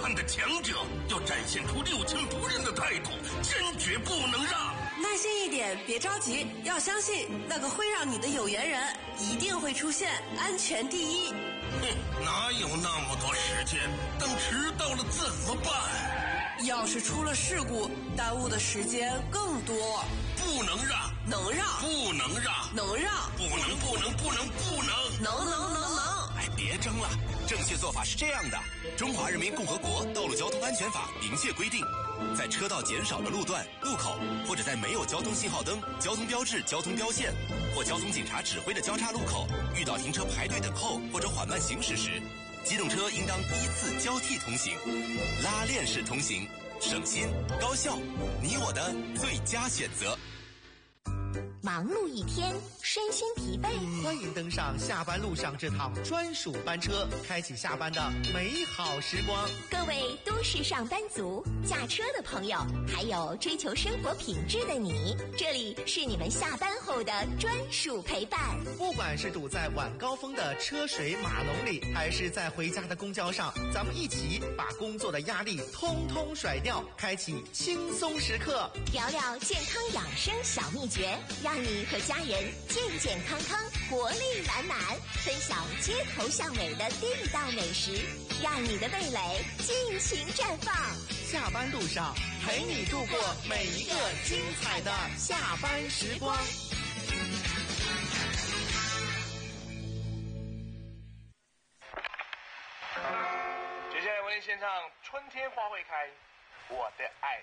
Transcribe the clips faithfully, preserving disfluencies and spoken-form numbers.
班的强者，要展现出六亲不认的态度，坚决不能让。 耐心一点，别着急，要相信那个会让你的有缘人一定会出现，安全第一。 哼，哪有那么多时间？等迟到了怎么办？ 要是出了事故，耽误的时间更多。 不能让， 能让， 不能让， 能让， 不能，不能，不能，不能， 能能能能。 哎，别争了，正确做法是这样的：《中华人民共和国道路交通安全法》明确规定，在车道减少的路段、路口，或者在没有交通信号灯、交通标志、交通标线或交通警察指挥的交叉路口，遇到停车排队等候或者缓慢行驶时，机动车应当依次交替通行，拉链式通行，省心高效，你我的最佳选择。 忙碌一天，身心疲惫， 欢迎登上下班路上这趟专属班车，开启下班的美好时光。 各位都市上班族、驾车的朋友，还有追求生活品质的你，这里是你们下班后的专属陪伴。 不管是堵在晚高峰的车水马龙里，还是在回家的公交上，咱们一起把工作的压力通通甩掉，开启轻松时刻， 聊聊健康养生小秘诀，让你和家人健健康康，活力满满，分享街头巷尾的地道美食，让你的味蕾尽情绽放。 下班路上陪你度过每一个精彩的下班时光。 接下来为您献唱《春天花会开》，我的爱。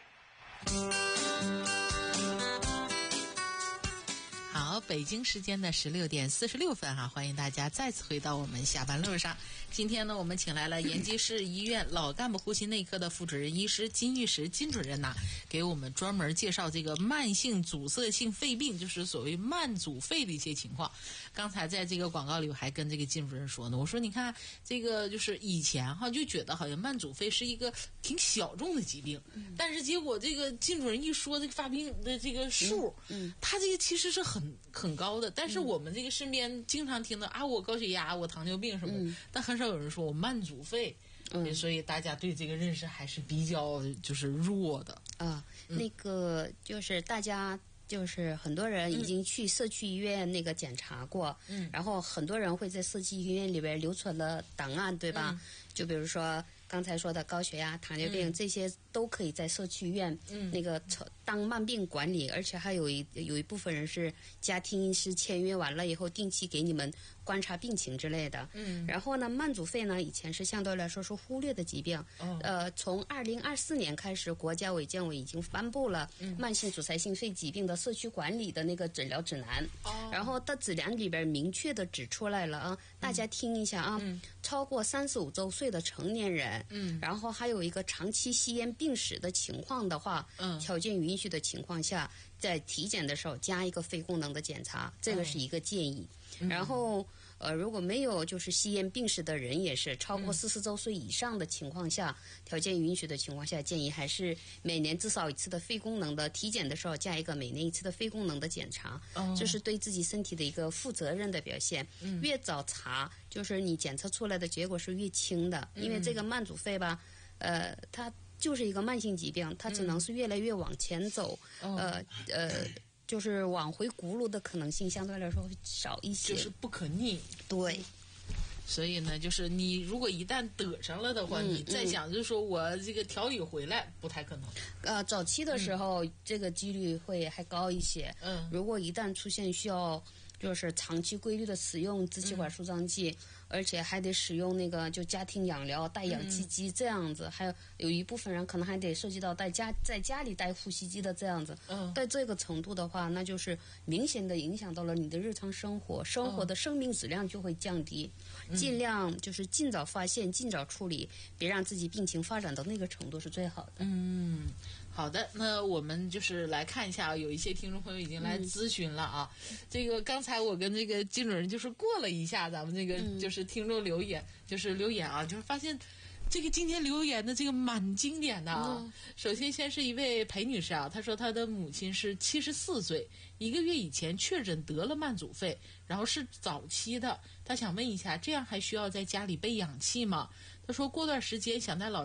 好，北京时间的十六点四十六分哈，欢迎大家再次回到我们下班路上。今天呢，我们请来了延吉市医院老干部呼吸内科的副主任医师金玉石金主任呐，给我们专门介绍这个慢性阻塞性肺病，就是所谓慢阻肺的一些情况。刚才在这个广告里，我还跟这个金主任说呢，我说你看这个就是以前哈就觉得好像慢阻肺是一个挺小众的疾病，嗯、但是结果这个金主任一说这个发病的这个数，嗯，嗯他这个其实是很很高的，但是我们这个身边经常听到啊，我高血压，我糖尿病什么的，嗯、但很少有人说我慢阻肺，嗯，所以大家对这个认识还是比较就是弱的啊。嗯、那个就是大家就是很多人已经去社区医院那个检查过，嗯，然后很多人会在社区医院里边留存了档案，对吧？嗯、就比如说刚才说的高血压、糖尿病，嗯、这些都可以在社区医院那个当慢病管理，而且还有一有一部分人是家庭医师签约完了以后，定期给你们观察病情之类的。嗯，然后呢，慢阻肺呢，以前是相对来说是忽略的疾病。哦、呃，从二零二四年开始，国家卫健委已经颁布了慢性阻塞性肺疾病的社区管理的那个诊疗指南。哦，然后的指南里边明确的指出来了啊，大家听一下啊，嗯、超过三十五周岁的成年人。嗯，然后还有一个长期吸烟病史的情况的话，嗯，条件允许的情况下，在体检的时候加一个肺功能的检查，这个是一个建议。嗯、然后，呃，如果没有就是吸烟病史的人，也是超过四十周岁以上的情况下，嗯、条件允许的情况下，建议还是每年至少一次的肺功能的体检的时候加一个每年一次的肺功能的检查，哦、这是对自己身体的一个负责任的表现。嗯、越早查，就是你检测出来的结果是越轻的，因为这个慢阻肺吧，呃，它就是一个慢性疾病，它只能是越来越往前走，嗯、呃呃。就是往回轱辘的可能性相对来说会少一些， 就是不可逆。 对， 所以呢，就是你如果一旦得上了的话，嗯、你再想就是说我这个调理回来不太可能。 呃，早期的时候、嗯、这个几率会还高一些。嗯，如果一旦出现需要就是长期规律的使用支气管舒张剂。嗯，而且还得使用那个就家庭养疗带氧气机这样子，嗯、还有有一部分人可能还得涉及到带家在家里带呼吸机的这样子。嗯，在这个程度的话，那就是明显的影响到了你的日常生活，生活的生命质量就会降低。嗯、尽量就是尽早发现，尽早处理，别让自己病情发展到那个程度是最好的。 嗯。好的，那我们就是来看一下，有一些听众朋友已经来咨询了啊。嗯、这个刚才我跟这个金主任就是过了一下咱们这个就是听众留言，嗯、就是留言啊，就是发现这个今天留言的这个蛮经典的啊。嗯、首先先是一位裴女士啊，她说她的母亲是七十四岁，一个月以前确诊得了慢阻肺，然后是早期的，她想问一下，这样还需要在家里备氧气吗？她说过段时间想带老